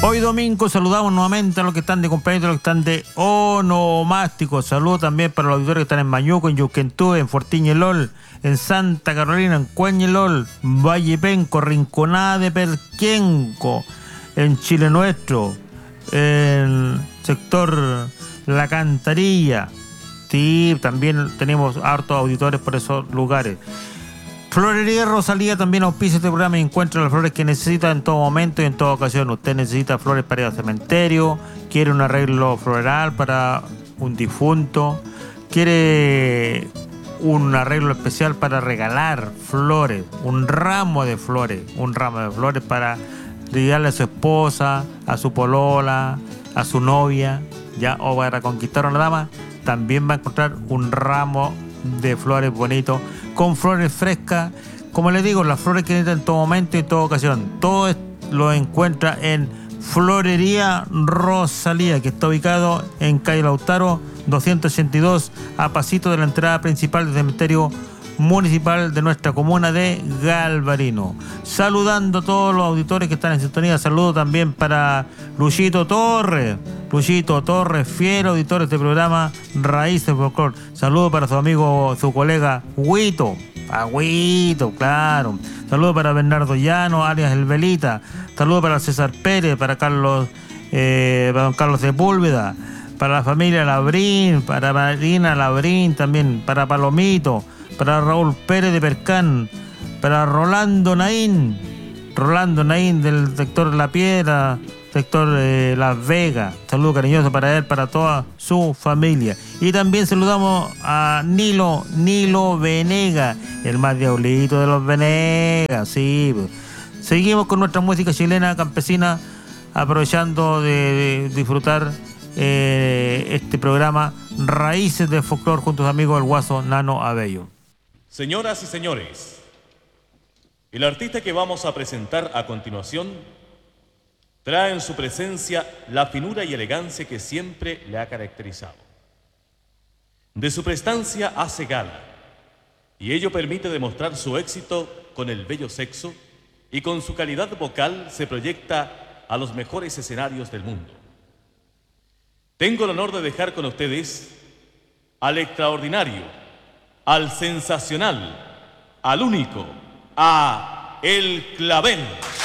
Hoy domingo saludamos nuevamente a los que están de cumpleaños, a los que están de onomástico. Saludos también para los auditores que están en Mañuco, en Yuquentú, en Fortiñelol, en Santa Carolina, en Cueñelol, Valle Penco, Rinconada de Perquenco, en Chile Nuestro, en sector La Cantarilla. Sí, también tenemos hartos auditores por esos lugares. Florería Rosalía también auspicia este programa y encuentra las flores que necesita en todo momento y en toda ocasión. Usted necesita flores para ir al cementerio, quiere un arreglo floral para un difunto, quiere un arreglo especial para regalar flores, un ramo de flores para regalarle a su esposa, a su polola, a su novia, ya, o para conquistar a una dama. También va a encontrar un ramo de flores bonitos, con flores frescas. Como les digo, las flores que necesita en todo momento y en toda ocasión. Todo lo encuentra en Florería Rosalía, que está ubicado en calle Lautaro 282, a pasito de la entrada principal del cementerio municipal de nuestra comuna de Galvarino. Saludando a todos los auditores que están en sintonía. Saludo también para Luchito Torres, fiel auditor de este programa Raíces Folclor. Saludo para su amigo, su colega Huito, claro. Saludo para Bernardo Llano, alias El Velita. Saludo para César Pérez, para Carlos, para don Carlos Sepúlveda, para la familia Labrín, para Marina Labrín también, para Palomito, para Raúl Pérez de Percán, para Rolando Naín del sector La Piedra, sector Las Vegas. Saludo cariñoso para él, para toda su familia. Y también saludamos a Nilo Venega, el más diablito de los Venegas. Sí, seguimos con nuestra música chilena campesina, aprovechando de disfrutar este programa Raíces del Folclor junto a sus amigos el Guaso Nano Abello. Señoras y señores, el artista que vamos a presentar a continuación trae en su presencia la finura y elegancia que siempre le ha caracterizado. De su prestancia hace gala, y ello permite demostrar su éxito con el bello sexo, y con su calidad vocal se proyecta a los mejores escenarios del mundo. Tengo el honor de dejar con ustedes al extraordinario, al sensacional, al único, a El Clavel.